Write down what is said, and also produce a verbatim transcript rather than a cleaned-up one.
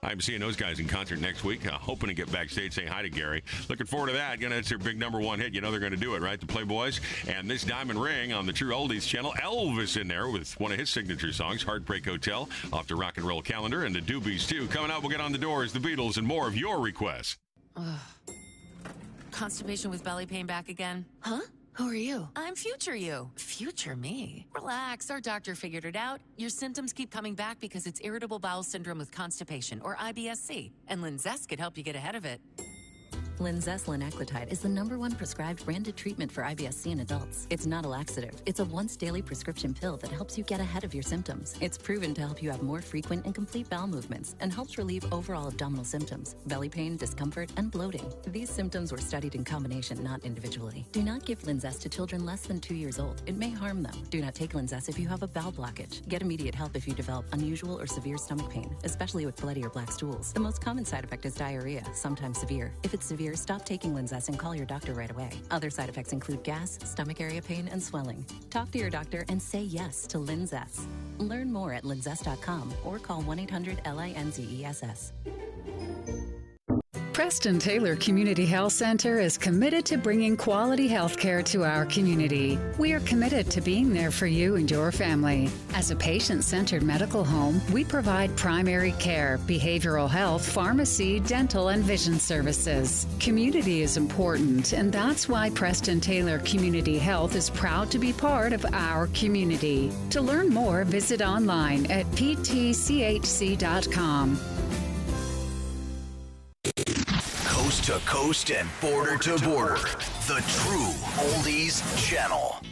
I'm seeing those guys in concert next week. Uh, hoping to get backstage, say hi to Gary. Looking forward to that. You know, it's their big number one hit. You know they're going to do it, right? The Playboys. And this Diamond Ring on the True Oldies channel. Elvis in there with one of his signature songs, Heartbreak Hotel, off the Rock and Roll Calendar. And the Doobies, too. Coming up, we'll get on the Doors, the Beatles, and more of your requests. Ugh. Constipation with belly pain back again? Huh? Who are you? I'm future you. Future me. Relax, our doctor figured it out. Your symptoms keep coming back because it's irritable bowel syndrome with constipation, or I B S C. And Linzess could help you get ahead of it. Linzess linaclotide is the number one prescribed branded treatment for I B S C in adults. It's not a laxative. It's a once-daily prescription pill that helps you get ahead of your symptoms. It's proven to help you have more frequent and complete bowel movements and helps relieve overall abdominal symptoms, belly pain, discomfort, and bloating. These symptoms were studied in combination, not individually. Do not give Linzess to children less than two years old. It may harm them. Do not take Linzess if you have a bowel blockage. Get immediate help if you develop unusual or severe stomach pain, especially with bloody or black stools. The most common side effect is diarrhea, sometimes severe. If it's severe, stop taking Linzess and call your doctor right away. Other side effects include gas, stomach area pain, and swelling. Talk to your doctor and say yes to Linzess. Learn more at linzess dot com or call one eight hundred L I N Z E S S. Preston Taylor Community Health Center is committed to bringing quality health care to our community. We are committed to being there for you and your family. As a patient-centered medical home, we provide primary care, behavioral health, pharmacy, dental, and vision services. Community is important, and that's why Preston Taylor Community Health is proud to be part of our community. To learn more, visit online at p t c h c dot com. Coast to coast and border to border. The True Oldies Channel.